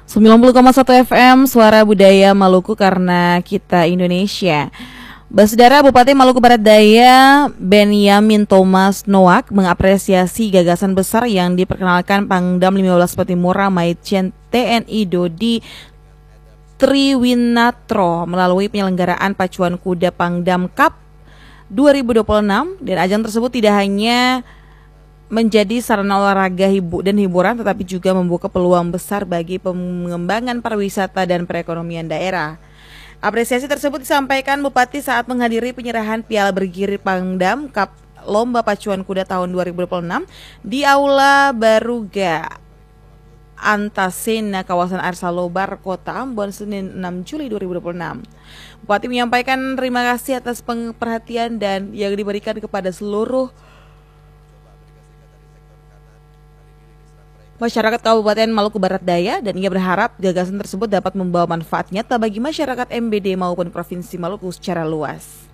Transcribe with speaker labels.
Speaker 1: 90,1 FM Suara Budaya Maluku karena kita Indonesia. Basudara, Bupati Maluku Barat Daya Benyamin Thomas Noak mengapresiasi gagasan besar yang diperkenalkan Pangdam 15 Patimura Majen TNI Dodi Triwinatro melalui penyelenggaraan pacuan kuda Pangdam Cup 2026, dan ajang tersebut tidak hanya menjadi sarana olahraga dan hiburan, tetapi juga membuka peluang besar bagi pengembangan pariwisata dan perekonomian daerah. Apresiasi tersebut disampaikan Bupati saat menghadiri penyerahan Piala Bergilir Pangdam Cup Lomba Pacuan Kuda tahun 2026 di Aula Baruga Antasena, kawasan Arsalobar, Kota Ambon, Senin 6 Juli 2026. Bupati menyampaikan terima kasih atas perhatian dan yang diberikan kepada seluruh masyarakat Kabupaten Maluku Barat Daya, dan ia berharap gagasan tersebut dapat membawa manfaat nyata bagi masyarakat MBD maupun Provinsi Maluku secara luas.